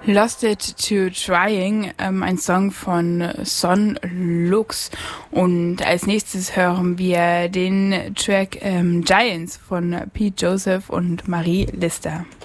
Lost It to Trying, ein Song von Son Lux. Und als nächstes hören wir den Track Giants von Pete Joseph und Marie Lister.